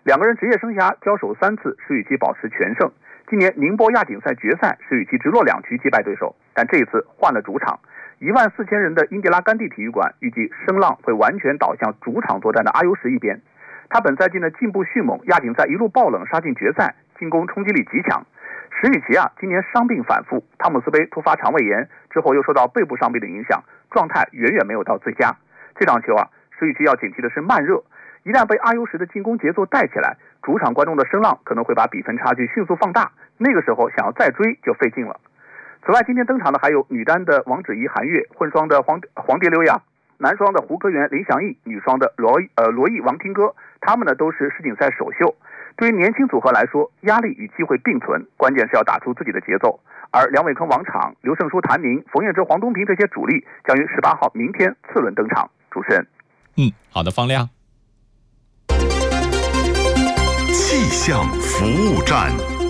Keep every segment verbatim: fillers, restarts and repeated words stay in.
两个人职业生涯交手三次，石宇奇保持全胜。今年宁波亚锦赛决赛，石宇奇直落两局击败对手，但这一次换了主场。一万四千人的英迪拉甘地体育馆预计声浪会完全倒向主场作战的阿尤什一边。他本赛季呢进步迅猛，亚锦赛一路爆冷杀进决赛，进攻冲击力极强。石宇奇啊，今年伤病反复，汤姆斯杯突发肠胃炎之后又受到背部伤病的影响，状态远远没有到最佳。这场球啊，石宇奇要警惕的是慢热，一旦被阿尤什的进攻节奏带起来，主场观众的声浪可能会把比分差距迅速放大，那个时候想要再追就费劲了。此外，今天登场的还有女单的王芷怡、韩悦，混双的黄黄蝶刘雅，男双的胡科元、林祥义，女双的罗呃罗毅、王廷歌，他们呢都是世锦赛首秀。对于年轻组合来说，压力与机会并存，关键是要打出自己的节奏。而梁伟铿、王昶、刘胜书、谭宁、冯彦哲、黄东萍这些主力将于十八号明天次轮登场。主持人， 嗯，好的，方亮。 气象服务站。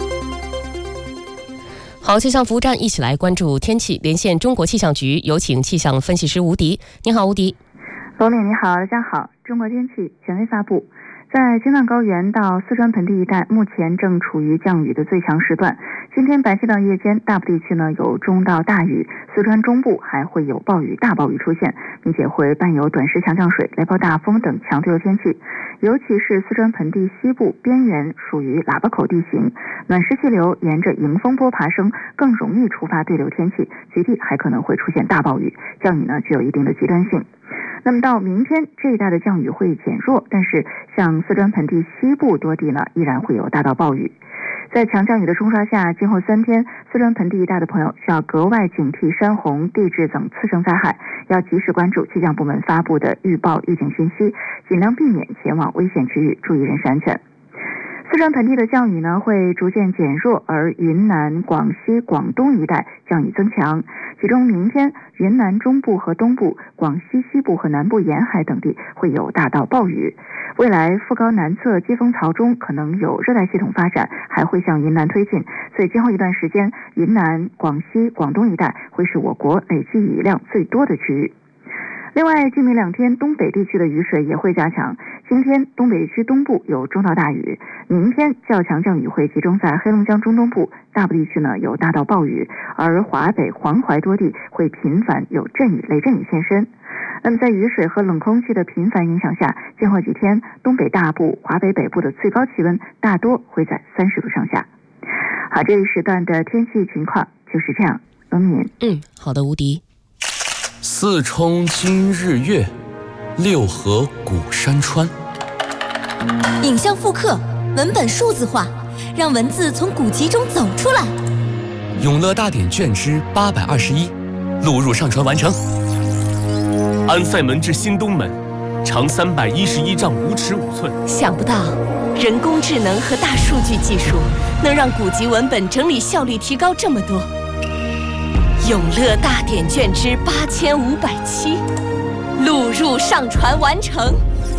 好，气象服务站一起来关注天气，连线中国气象局，有请气象分析师吴迪。你好，吴迪。 罗敏，你好，大家好。中国天气权威发布，在京藏高原到四川盆地一带，目前正处于降雨的最强时段。今天白天到夜间，大部地区呢有中到大雨，四川中部还会有暴雨、大暴雨出现，并且会伴有短时强降水、雷暴大风等强对流天气。尤其是四川盆地西部边缘属于喇叭口地形，暖湿气流沿着迎风波爬升，更容易触发对流天气，局地还可能会出现大暴雨，降雨呢具有一定的极端性。那么到明天这一带的降雨会减弱，但是像四川盆地西部多地呢依然会有大到暴雨。在强降雨的冲刷下，今后三天四川盆地一带的朋友需要格外警惕山洪、地质等次生灾害，要及时关注气象部门发布的预报预警信息，尽量避免前往危险区域，注意人身安全。四川盆地的降雨呢会逐渐减弱，而云南、广西、广东一带降雨增强，其中明天云南中部和东部、广西西部和南部沿海等地会有大到暴雨。未来副高南侧季风槽中可能有热带系统发展，还会向云南推进，所以今后一段时间，云南、广西、广东一带会是我国累计雨量最多的区域。另外，近明两天东北地区的雨水也会加强。今天东北地区东部有中到大雨，明天较强降雨会集中在黑龙江中东部，大部地区呢有大到暴雨，而华北、黄淮多地会频繁有阵雨、雷阵雨现身。那么在雨水和冷空气的频繁影响下，今后几天东北大部、华北北部的最高气温大多会在三十度上下。好，这一时段的天气情况就是这样。罗敏， 嗯，好的，吴迪。 四冲今日月，六合古山川。 影像复刻，文本数字化，让文字从古籍中走出来。 永乐大典卷之八百二十一，录入上传完成。安塞门至新东门，长三百一十一丈五尺五寸。 想不到，人工智能和大数据技术能让古籍文本整理效率提高这么多。永乐大典卷之八千五百七，录入上传完成。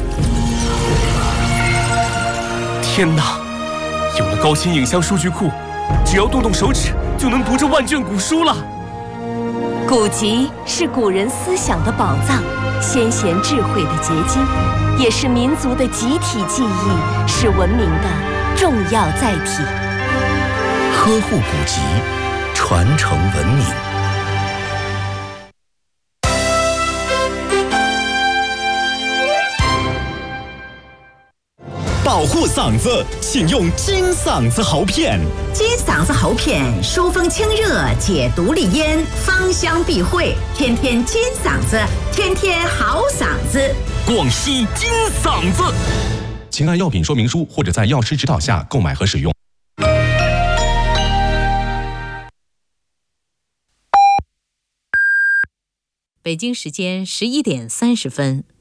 天哪！有了高清影像数据库，只要动动手指就能读这万卷古书了。 古籍是古人思想的宝藏，先贤智慧的结晶，也是民族的集体记忆，是文明的重要载体。 呵护古籍，传承文明。 保护嗓子，请用金嗓子喉片。 金嗓子喉片疏风清热，解毒利咽，芳香避秽，天天金嗓子，天天好嗓子。 广西金嗓子。请按药品说明书或者在药师指导下购买和使用。 北京时间十一点三十分。